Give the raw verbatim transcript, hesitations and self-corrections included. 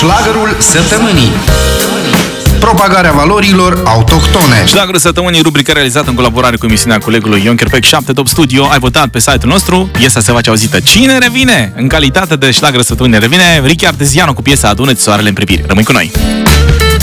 Șlagărul săptămânii. Propagarea valorilor autohtone. Șlagărul săptămânii, rubrica realizată în colaborare cu emisiunea colegului Ion Kerpec, șapte Top Studio. Ai votat pe site-ul nostru, piesa se face auzită. Cine revine? În calitate de șlagăr săptămânii revine Ricky Arteziano cu piesa Adună-ți soarele în privire. Rămâi cu noi!